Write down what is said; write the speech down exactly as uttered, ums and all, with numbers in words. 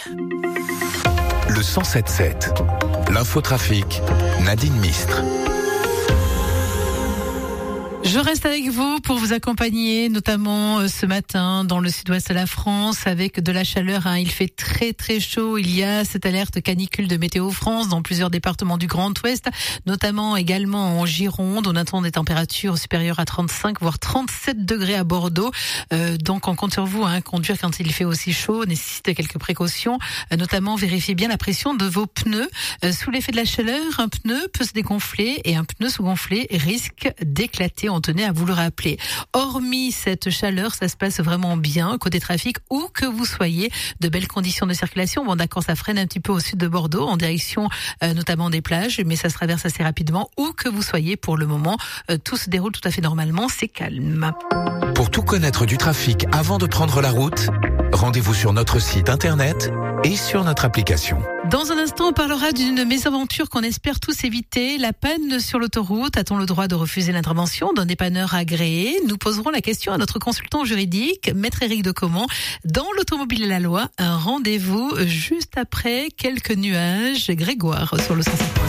Le cent sept sept. L'infotrafic, Nadine Mistre. Je reste avec vous pour vous accompagner, notamment ce matin dans le sud-ouest de la France, avec de la chaleur. Hein. Il fait très très chaud. Il y a cette alerte canicule de Météo France dans plusieurs départements du Grand Ouest, notamment également en Gironde. On attend des températures supérieures à trente-cinq voire trente-sept degrés à Bordeaux. Euh, donc on compte sur vous. Hein. Conduire quand il fait aussi chaud nécessite quelques précautions, euh, notamment vérifiez bien la pression de vos pneus. Euh, sous l'effet de la chaleur, un pneu peut se dégonfler et un pneu sous-gonflé risque d'éclater. On tenait à vous le rappeler. Hormis cette chaleur, ça se passe vraiment bien côté trafic, où que vous soyez. De belles conditions de circulation. Bon, d'accord, ça freine un petit peu au sud de Bordeaux, en direction euh, notamment des plages, mais ça se traverse assez rapidement. Où que vous soyez, pour le moment, euh, tout se déroule tout à fait normalement. C'est calme. Pour tout connaître du trafic avant de prendre la route, rendez-vous sur notre site internet et sur notre application. Dans un instant, on parlera d'une mésaventure qu'on espère tous éviter. La panne sur l'autoroute. A-t-on le droit de refuser l'intervention d'un dépanneur agréé? Nous poserons la question à notre consultant juridique, Maître Éric Decomont. Dans l'automobile et la loi, un rendez-vous juste après quelques nuages. Grégoire sur le cent sept.